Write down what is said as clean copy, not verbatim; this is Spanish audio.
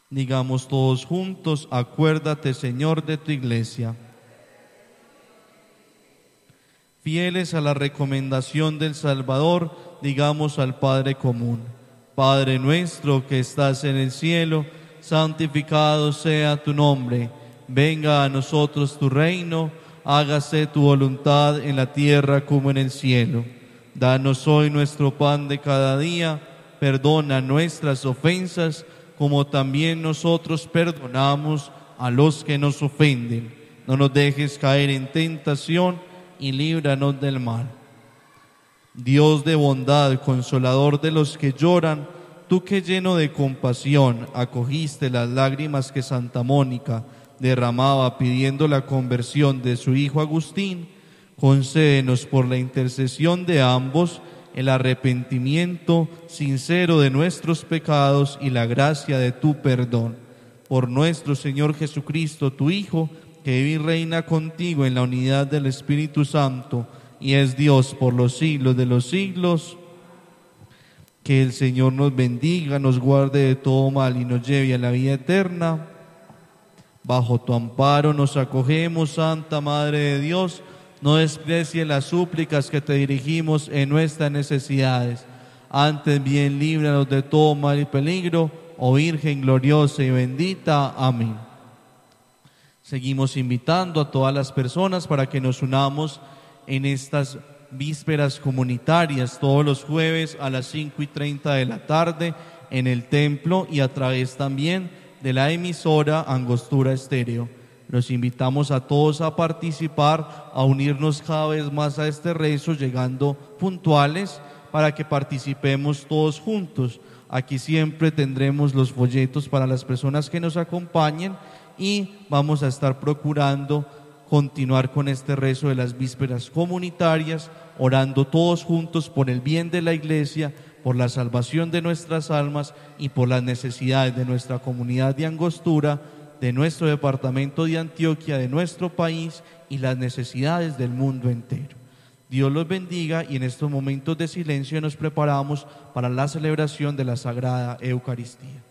Digamos todos juntos: acuérdate, Señor, de tu iglesia. Fieles a la recomendación del Salvador, digamos al Padre común: Padre nuestro que estás en el cielo, santificado sea tu nombre. Venga a nosotros tu reino, hágase tu voluntad en la tierra como en el cielo. Danos hoy nuestro pan de cada día, perdona nuestras ofensas, como también nosotros perdonamos a los que nos ofenden. No nos dejes caer en tentación y líbranos del mal. Dios de bondad, consolador de los que lloran, tú que lleno de compasión acogiste las lágrimas que Santa Mónica derramaba pidiendo la conversión de su hijo Agustín, concédenos por la intercesión de ambos el arrepentimiento sincero de nuestros pecados y la gracia de tu perdón. Por nuestro Señor Jesucristo, tu Hijo, que vive y reina contigo en la unidad del Espíritu Santo y es Dios por los siglos de los siglos. Que el Señor nos bendiga, nos guarde de todo mal y nos lleve a la vida eterna. Bajo tu amparo nos acogemos, Santa Madre de Dios. No desprecie las súplicas que te dirigimos en nuestras necesidades. Antes bien, líbranos de todo mal y peligro, oh Virgen gloriosa y bendita. Amén. Seguimos invitando a todas las personas para que nos unamos en estas vísperas comunitarias todos los jueves a las 5:30 de la tarde en el templo y a través también de la emisora Angostura Estéreo. Los invitamos a todos a participar, a unirnos cada vez más a este rezo, llegando puntuales para que participemos todos juntos. Aquí siempre tendremos los folletos para las personas que nos acompañen y vamos a estar procurando continuar con este rezo de las vísperas comunitarias, orando todos juntos por el bien de la Iglesia, por la salvación de nuestras almas y por las necesidades de nuestra comunidad de Angostura, de nuestro departamento de Antioquia, de nuestro país y las necesidades del mundo entero. Dios los bendiga y en estos momentos de silencio nos preparamos para la celebración de la Sagrada Eucaristía.